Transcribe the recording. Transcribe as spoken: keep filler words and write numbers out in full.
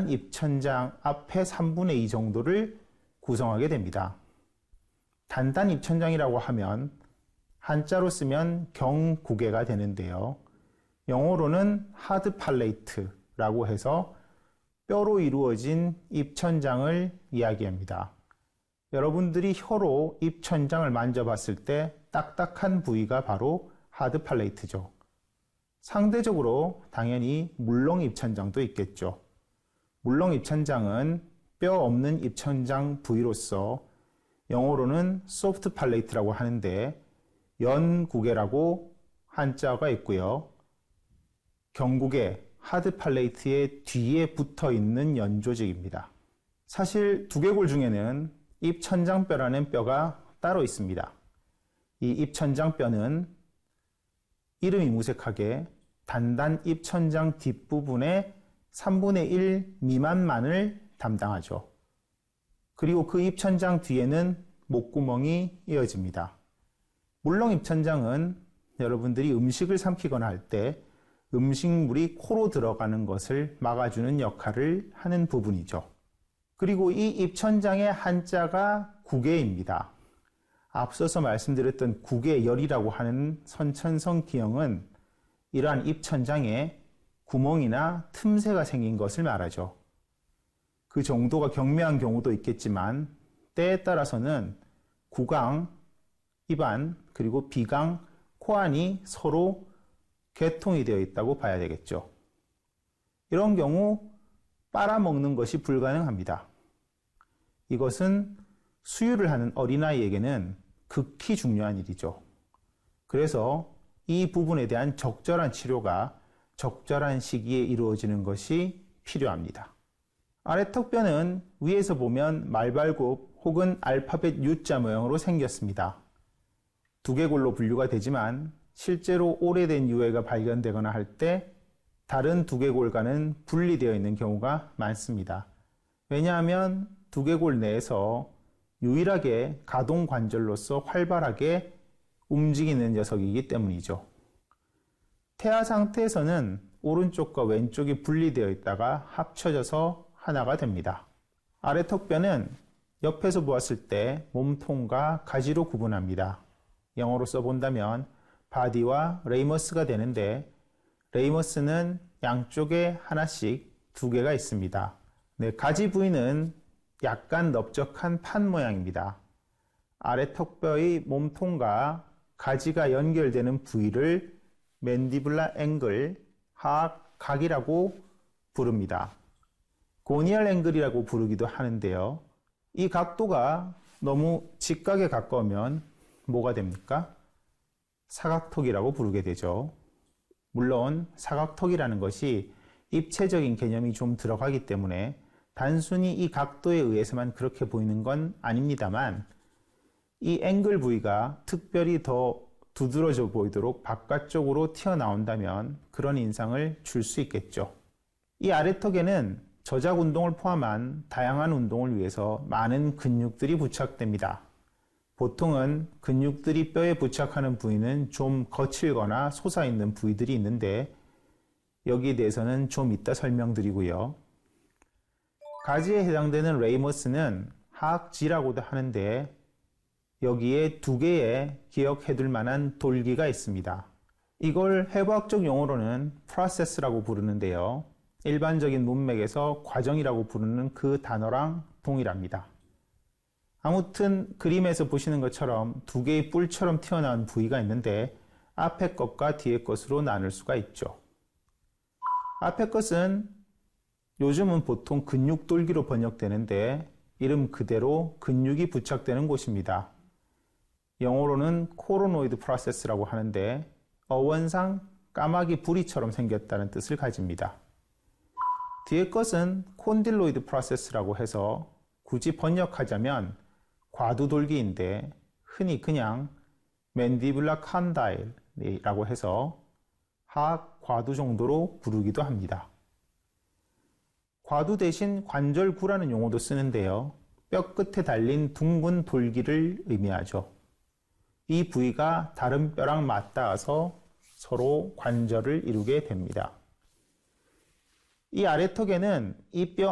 단단 입천장 앞의 삼분의 이 정도를 구성하게 됩니다. 단단 입천장이라고 하면 한자로 쓰면 경구개가 되는데요. 영어로는 하드 팔레이트라고 해서 뼈로 이루어진 입천장을 이야기합니다. 여러분들이 혀로 입천장을 만져봤을 때 딱딱한 부위가 바로 하드 팔레이트죠. 상대적으로 당연히 물렁 입천장도 있겠죠. 물렁 입천장은 뼈 없는 입천장 부위로서 영어로는 소프트 팔레이트라고 하는데 연구개라고 한자가 있고요. 경구개, 하드 팔레이트의 뒤에 붙어 있는 연조직입니다. 사실 두개골 중에는 입천장뼈라는 뼈가 따로 있습니다. 이 입천장뼈는 이름이 무색하게 단단 입천장 뒷부분의 삼분의 일 미만만을 담당하죠. 그리고 그 입천장 뒤에는 목구멍이 이어집니다. 물렁 입천장은 여러분들이 음식을 삼키거나 할 때 음식물이 코로 들어가는 것을 막아주는 역할을 하는 부분이죠. 그리고 이 입천장의 한자가 구개입니다. 앞서서 말씀드렸던 구개열이라고 하는 선천성 기형은 이러한 입천장에 구멍이나 틈새가 생긴 것을 말하죠. 그 정도가 경미한 경우도 있겠지만 때에 따라서는 구강, 입안, 그리고 비강, 코안이 서로 개통이 되어 있다고 봐야 되겠죠. 이런 경우 빨아먹는 것이 불가능합니다. 이것은 수유를 하는 어린아이에게는 극히 중요한 일이죠. 그래서 이 부분에 대한 적절한 치료가 적절한 시기에 이루어지는 것이 필요합니다. 아래턱뼈는 위에서 보면 말발굽 혹은 알파벳 U자 모양으로 생겼습니다. 두개골로 분류가 되지만 실제로 오래된 유해가 발견되거나 할 때 다른 두개골과는 분리되어 있는 경우가 많습니다. 왜냐하면 두개골 내에서 유일하게 가동 관절로서 활발하게 움직이는 녀석이기 때문이죠. 태아 상태에서는 오른쪽과 왼쪽이 분리되어 있다가 합쳐져서 하나가 됩니다. 아래턱뼈는 옆에서 보았을 때 몸통과 가지로 구분합니다. 영어로 써본다면 바디와 레이머스가 되는데 레이머스는 양쪽에 하나씩 두 개가 있습니다. 네, 가지 부위는 약간 넓적한 판 모양입니다. 아래 턱뼈의 몸통과 가지가 연결되는 부위를 맨디블라 앵글, 하악각이라고 부릅니다. 고니얼 앵글이라고 부르기도 하는데요. 이 각도가 너무 직각에 가까우면 뭐가 됩니까? 사각턱이라고 부르게 되죠. 물론 사각턱이라는 것이 입체적인 개념이 좀 들어가기 때문에 단순히 이 각도에 의해서만 그렇게 보이는 건 아닙니다만 이 앵글 부위가 특별히 더 두드러져 보이도록 바깥쪽으로 튀어나온다면 그런 인상을 줄 수 있겠죠. 이 아래턱에는 저작 운동을 포함한 다양한 운동을 위해서 많은 근육들이 부착됩니다. 보통은 근육들이 뼈에 부착하는 부위는 좀 거칠거나 솟아있는 부위들이 있는데 여기에 대해서는 좀 이따 설명드리고요. 가지에 해당되는 레이머스는 하악지라고도 하는데 여기에 두 개의 기억해둘 만한 돌기가 있습니다. 이걸 해부학적 용어로는 프로세스라고 부르는데요. 일반적인 문맥에서 과정이라고 부르는 그 단어랑 동일합니다. 아무튼 그림에서 보시는 것처럼 두 개의 뿔처럼 튀어나온 부위가 있는데 앞에 것과 뒤에 것으로 나눌 수가 있죠. 앞에 것은 요즘은 보통 근육돌기로 번역되는데 이름 그대로 근육이 부착되는 곳입니다. 영어로는 코로노이드 프로세스라고 하는데 어원상 까마귀 부리처럼 생겼다는 뜻을 가집니다. 뒤에 것은 콘딜로이드 프로세스라고 해서 굳이 번역하자면 과두돌기인데 흔히 그냥 맨디블라 칸다일이라고 해서 하악 과두 정도로 부르기도 합니다. 과두 대신 관절구라는 용어도 쓰는데요. 뼈 끝에 달린 둥근 돌기를 의미하죠. 이 부위가 다른 뼈랑 맞닿아서 서로 관절을 이루게 됩니다. 이 아래턱에는 이 뼈